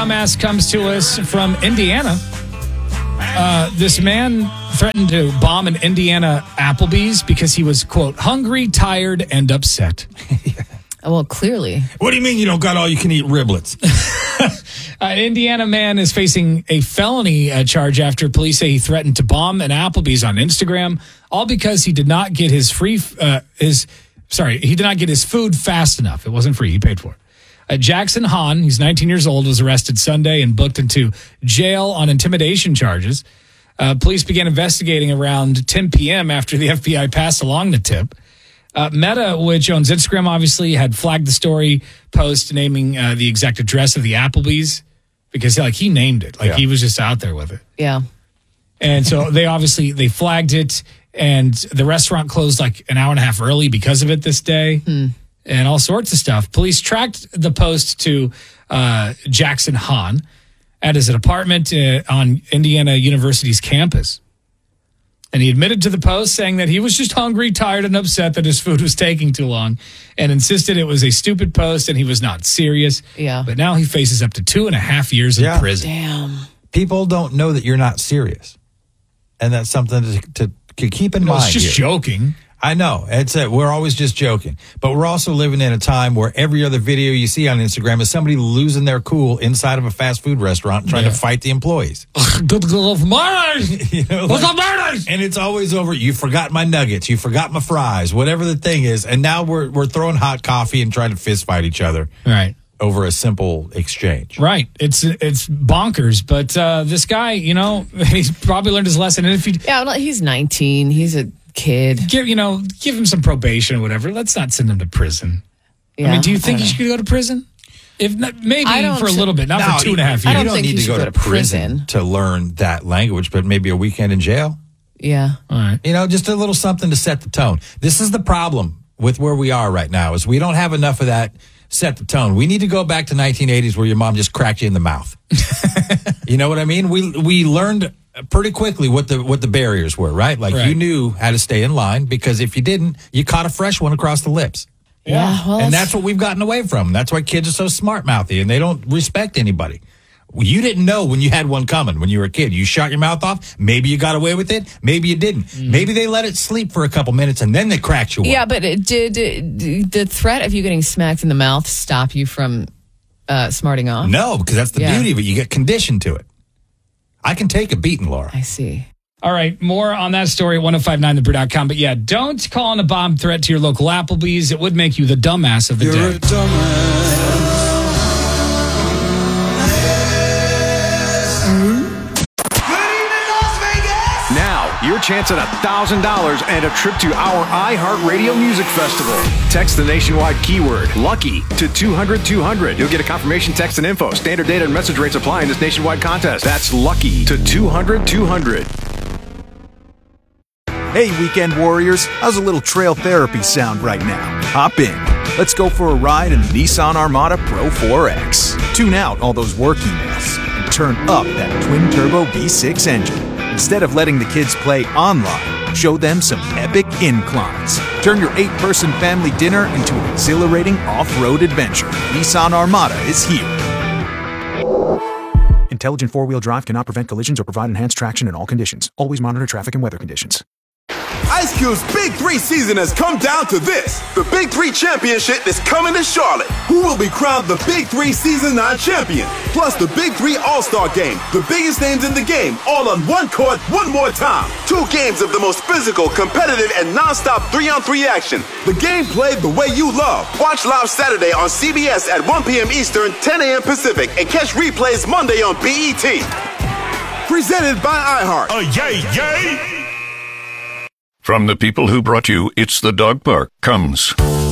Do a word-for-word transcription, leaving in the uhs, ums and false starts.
dumbass comes to us from Indiana. Uh, this man threatened to bomb an Indiana Applebee's because he was, quote, hungry, tired, and upset. Well, clearly. What do you mean you don't got all you can eat riblets? An Indiana man is facing a felony uh, charge after police say he threatened to bomb an Applebee's on Instagram, all because he did not get his free, uh, his, sorry, he did not get his food fast enough. It wasn't free. He paid for it. Uh, Jackson Hahn, he's nineteen years old, was arrested Sunday and booked into jail on intimidation charges. Uh, police began investigating around ten p.m. after the F B I passed along the tip. Uh, Meta, which owns Instagram, obviously had flagged the story post naming uh, the exact address of the Applebee's because like he named it. Like yeah. he was just out there with it. Yeah. And so they obviously, they flagged it and the restaurant closed like an hour and a half early because of it this day. Hmm. And all sorts of stuff. Police tracked the post to uh, Jackson Hahn at his apartment uh, on Indiana University's campus. And he admitted to the post saying that he was just hungry, tired, and upset that his food was taking too long and insisted it was a stupid post and he was not serious. Yeah. But now he faces up to two and a half years yeah. in prison. Damn. People don't know that you're not serious. And that's something to, to, to keep in I mind. was just here. joking. I know. It's a, we're always just joking. But we're also living in a time where every other video you see on Instagram is somebody losing their cool inside of a fast food restaurant trying yeah. to fight the employees. Good love mayonnaise. You know, What's like, up, mayonnaise? and it's always over, you forgot my nuggets, you forgot my fries, whatever the thing is. And now we're we're throwing hot coffee and trying to fist fight each other. Right. Over a simple exchange. Right. It's it's bonkers. But uh, this guy, you know, he's probably learned his lesson. And if you Yeah, well, he's nineteen. He's a kid. give you know give him some probation or whatever. Let's not send him to prison. Yeah, I mean, do you think I he should go to prison? If not, maybe I don't for a thi- little bit, not No, for two and a half you- years. I You don't don't think need he to go should to prison to learn that language, but maybe a weekend in jail. Yeah. All right. You know, just a little something to set the tone. This is the problem with where we are right now is we don't have enough of that set the tone. We need to go back to nineteen eighties where your mom just cracked you in the mouth. You know what I mean? We we learned pretty quickly what the what the barriers were, right? Like Right. you knew how to stay in line because if you didn't, you caught a fresh one across the lips. Yeah. Well, And that's what we've gotten away from. That's why kids are so smart mouthy and they don't respect anybody. You didn't know when you had one coming when you were a kid. You shut your mouth off. Maybe you got away with it. Maybe you didn't. Mm. Maybe they let it sleep for a couple minutes and then they cracked you one. Yeah, but it did, did the threat of you getting smacked in the mouth stop you from uh, smarting off? No, because that's the Yeah. beauty of it. You get conditioned to it. I can take a beating, Laura. I see. All right, more on that story at ten fifty-nine the brew dot com. But yeah, don't call in a bomb threat to your local Applebee's. It would make you the dumbass of the You're day. a dumbass. Now, your chance at one thousand dollars and a trip to our iHeartRadio Music Festival. Text the nationwide keyword LUCKY to two hundred two hundred. You'll get a confirmation text and info. Standard data and message rates apply in this nationwide contest. That's LUCKY to two hundred two hundred. Hey, weekend warriors, how's a little trail therapy sound right now? Hop in. Let's go for a ride in the Nissan Armada Pro four X. Tune out all those work emails and turn up that twin-turbo V six engine. Instead of letting the kids play online, show them some epic inclines. Turn your eight-person family dinner into an exhilarating off-road adventure. Nissan Armada is here. Intelligent four-wheel drive cannot prevent collisions or provide enhanced traction in all conditions. Always monitor traffic and weather conditions. Ice Cube's Big Three season has come down to this. The Big Three Championship is coming to Charlotte. Who will be crowned the Big Three Season nine champion? Plus the Big Three All-Star Game. The biggest names in the game, all on one court, one more time. Two games of the most physical, competitive, and non-stop three-on-three action. The game played the way you love. Watch live Saturday on C B S at one p.m. Eastern, ten a.m. Pacific, and catch replays Monday on B E T. Presented by iHeart. Oh, yay, yay! From the people who brought you It's the Dog Park comes